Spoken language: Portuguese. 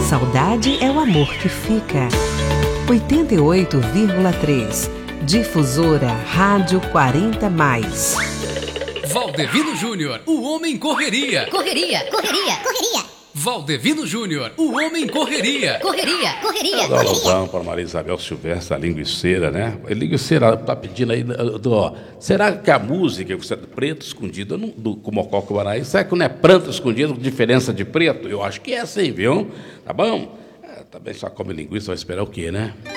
Saudade é o amor que fica. 88,3. Difusora Rádio 40+. Valdevino Júnior, o homem correria. Correria, correria, correria. Valdevino Júnior, o homem correria. Correria, correria, Dá alusão para Maria Isabel Silvestre, a linguiceira, né? A linguiceira está pedindo aí, será que a música, preto escondido, do Mocó Cuaraí, será que não é pranto escondido com diferença de preto? Eu acho que é sim, viu? Tá bom? Também só come linguiça, vai esperar o quê, né?